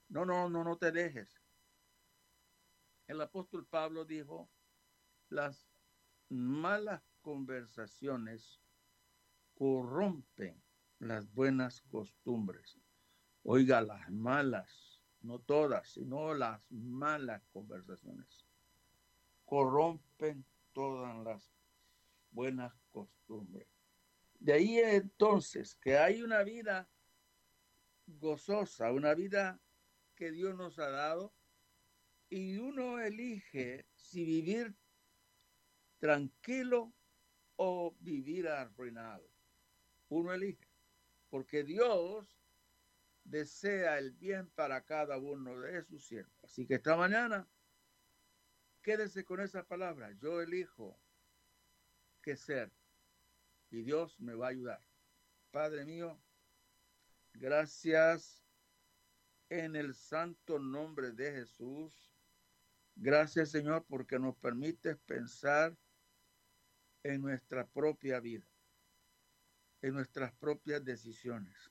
No, no, no, no te dejes. El apóstol Pablo dijo, las malas conversaciones corrompen las buenas costumbres. Oiga, las malas, no todas, sino las malas conversaciones corrompen todas las buenas costumbres. De ahí entonces que hay una vida gozosa, una vida que Dios nos ha dado y uno elige si vivir tranquilo o vivir arruinado. Uno elige, porque Dios desea el bien para cada uno de sus siervos. Así que esta mañana, quédese con esa palabra. Yo elijo qué ser y Dios me va a ayudar. Padre mío, gracias en el santo nombre de Jesús. Gracias, Señor, porque nos permites pensar en nuestra propia vida, en nuestras propias decisiones.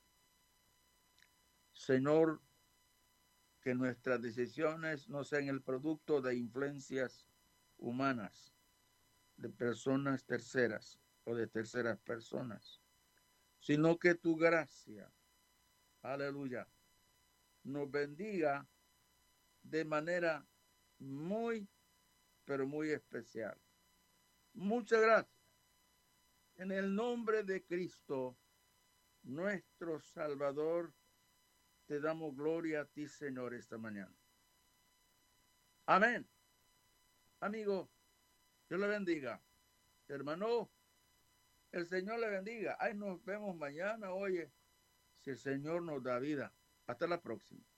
Señor, que nuestras decisiones no sean el producto de influencias humanas, de personas terceras o de terceras personas, sino que tu gracia, aleluya, nos bendiga de manera muy, pero muy especial. Muchas gracias. En el nombre de Cristo, nuestro Salvador, te damos gloria a ti, Señor, esta mañana. Amén. Amigo, Dios le bendiga. Hermano, el Señor le bendiga. Ahí nos vemos mañana, oye, si el Señor nos da vida. Hasta la próxima.